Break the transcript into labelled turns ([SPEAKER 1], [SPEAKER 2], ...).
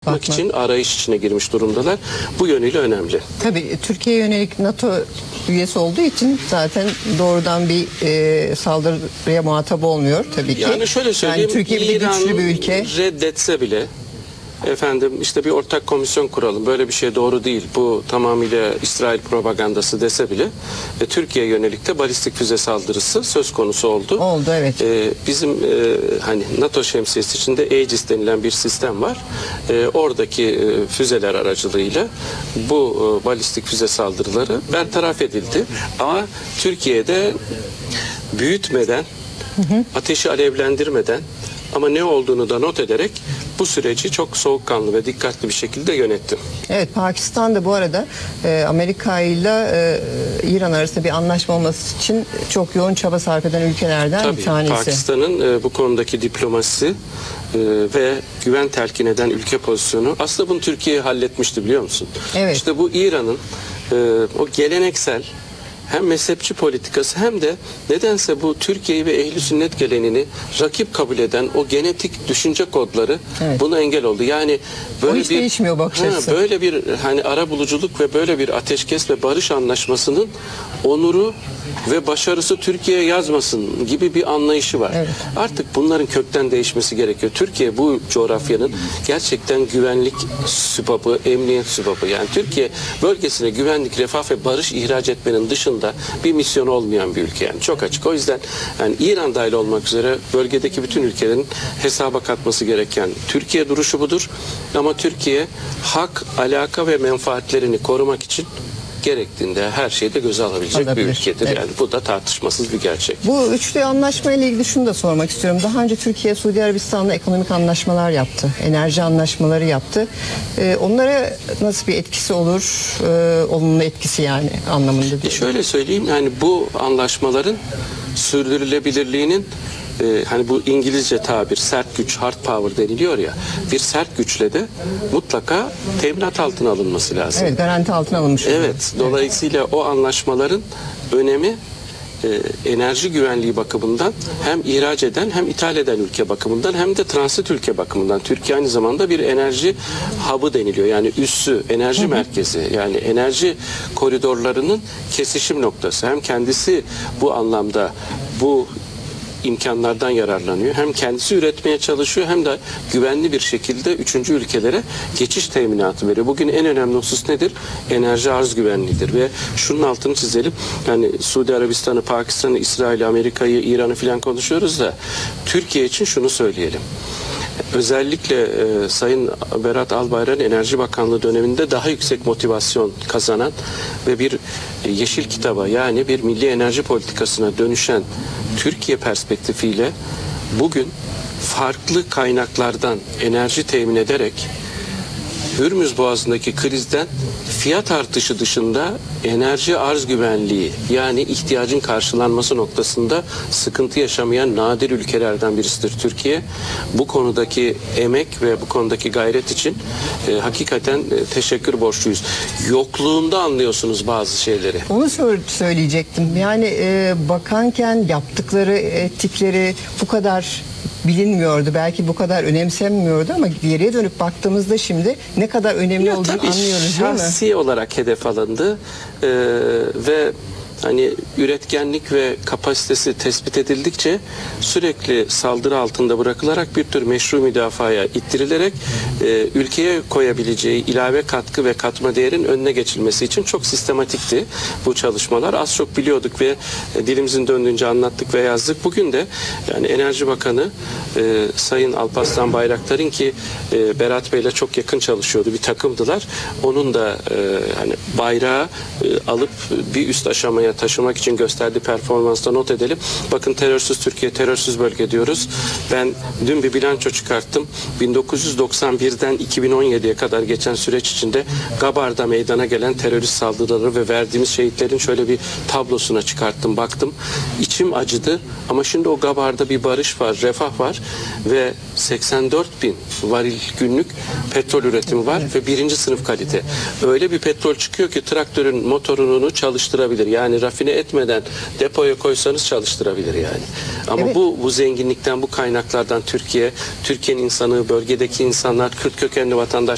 [SPEAKER 1] bakmak için arayış içine girmiş durumdalar. Bu yönüyle önemli.
[SPEAKER 2] Tabii Türkiye'ye yönelik NATO üyesi olduğu için zaten doğrudan bir saldırıya muhatap olmuyor tabii ki.
[SPEAKER 1] Yani şöyle söyleyeyim,
[SPEAKER 2] yani Türkiye bir güçlü bir ülke.
[SPEAKER 1] Reddetse bile efendim işte bir ortak komisyon kuralım, böyle bir şey doğru değil, bu tamamıyla İsrail propagandası dese bile Türkiye'ye yönelik de balistik füze saldırısı söz konusu oldu.
[SPEAKER 2] Oldu, evet.
[SPEAKER 1] Bizim hani NATO şemsiyesi içinde Aegis denilen bir sistem var. Oradaki füzeler aracılığıyla bu balistik füze saldırıları bertaraf edildi. Ama Türkiye'de büyütmeden, ateşi alevlendirmeden ama ne olduğunu da not ederek bu süreci çok soğukkanlı ve dikkatli bir şekilde yönetti.
[SPEAKER 2] Evet, Pakistan da bu arada Amerika ile İran arasında bir anlaşma olması için çok yoğun çaba sarf eden ülkelerden
[SPEAKER 1] Tabii,
[SPEAKER 2] bir tanesi.
[SPEAKER 1] Pakistan'ın bu konudaki diplomasisi ve güven telkin eden ülke pozisyonu aslında bunu Türkiye halletmişti, biliyor musun?
[SPEAKER 2] Evet.
[SPEAKER 1] İşte bu İran'ın o geleneksel hem mezhepçi politikası hem de nedense bu Türkiye'yi ve ehli sünnet gelenini rakip kabul eden o genetik düşünce kodları buna engel oldu. Yani böyle
[SPEAKER 2] hiç değişmiyor bakış açısı.
[SPEAKER 1] Böyle bir hani arabuluculuk ve böyle bir ateşkes ve barış anlaşmasının onuru ve başarısı Türkiye'ye yazmasın gibi bir anlayışı var.
[SPEAKER 2] Evet.
[SPEAKER 1] Artık bunların kökten değişmesi gerekiyor. Türkiye bu coğrafyanın gerçekten güvenlik sübabı, emniyet sübabı. Yani Türkiye bölgesine güvenlik, refah ve barış ihraç etmenin dışında bir misyon olmayan bir ülke, yani çok açık. O yüzden yani İran dahil olmak üzere bölgedeki bütün ülkelerin hesaba katması gereken Türkiye duruşu budur. Ama Türkiye hak, alaka ve menfaatlerini korumak için gerektiğinde her şeyi de göze alabilecek bir ülkedir. Evet. Yani bu da tartışmasız bir gerçek.
[SPEAKER 2] Bu üçlü anlaşma ile ilgili şunu da sormak istiyorum. Daha önce Türkiye, Suudi Arabistan'la ekonomik anlaşmalar yaptı. Enerji anlaşmaları yaptı. Onlara nasıl bir etkisi olur? Olumlu etkisi yani anlamında diye.
[SPEAKER 1] Şöyle söyleyeyim, yani bu anlaşmaların sürdürülebilirliğinin hani bu İngilizce tabir sert güç, hard power deniliyor ya, bir sert güçle de mutlaka teminat altına alınması lazım.
[SPEAKER 2] Evet, garanti altına alınmış.
[SPEAKER 1] Evet, dolayısıyla o anlaşmaların önemi enerji güvenliği bakımından hem ihraç eden hem ithal eden ülke bakımından hem de transit ülke bakımından. Türkiye aynı zamanda bir enerji hub'ı deniliyor. Yani üssü, enerji merkezi, yani enerji koridorlarının kesişim noktası. Hem kendisi bu anlamda bu imkanlardan yararlanıyor. Hem kendisi üretmeye çalışıyor hem de güvenli bir şekilde üçüncü ülkelere geçiş teminatı veriyor. Bugün en önemli husus nedir? Enerji arz güvenliğidir ve şunun altını çizelim. Yani Suudi Arabistan'ı, Pakistan'ı, İsrail'i, Amerika'yı, İran'ı filan konuşuyoruz da Türkiye için şunu söyleyelim. Özellikle Sayın Berat Albayrak'ın Enerji Bakanlığı döneminde daha yüksek motivasyon kazanan ve bir yeşil kitaba, yani bir milli enerji politikasına dönüşen Türkiye perspektifiyle bugün farklı kaynaklardan enerji temin ederek Hürmüz Boğazı'ndaki krizden fiyat artışı dışında enerji arz güvenliği, yani ihtiyacın karşılanması noktasında sıkıntı yaşamayan nadir ülkelerden birisidir Türkiye. Bu konudaki emek ve bu konudaki gayret için hakikaten teşekkür borçluyuz. Yokluğunda anlıyorsunuz bazı şeyleri.
[SPEAKER 2] Onu söyleyecektim. Yani bakanken yaptıkları ettikleri bu kadar bilinmiyordu. Belki bu kadar önemsenmiyordu ama geriye dönüp baktığımızda şimdi ne kadar önemli olduğunu anlıyoruz, değil mi?
[SPEAKER 1] Şahsi olarak hedef alındı ve hani üretkenlik ve kapasitesi tespit edildikçe sürekli saldırı altında bırakılarak bir tür meşru müdafaya ittirilerek ülkeye koyabileceği ilave katkı ve katma değerin önüne geçilmesi için çok sistematikti bu çalışmalar. Az çok biliyorduk ve dilimizin döndüğünce anlattık ve yazdık. Bugün de yani Enerji Bakanı Sayın Alparslan Bayraktar'ın, ki Berat Bey'le çok yakın çalışıyordu, bir takımdılar. Onun da hani bayrağı alıp bir üst aşamaya taşımak için gösterdiği performansta not edelim. Bakın, terörsüz Türkiye, terörsüz bölge diyoruz. Ben dün bir bilanço çıkarttım. 1991'den 2017'ye kadar geçen süreç içinde Gabar'da meydana gelen terörist saldırıları ve verdiğimiz şehitlerin şöyle bir tablosuna çıkarttım. Baktım, içim acıdı ama şimdi o Gabar'da bir barış var, refah var ve 84 bin varil günlük petrol üretimi var ve birinci sınıf kalite. Öyle bir petrol çıkıyor ki traktörün motorunu çalıştırabilir. Yani rafine etmeden depoya koysanız çalıştırabilir yani. Ama
[SPEAKER 2] evet,
[SPEAKER 1] bu zenginlikten, bu kaynaklardan Türkiye'nin insanı, bölgedeki insanlar, Kürt kökenli vatandaş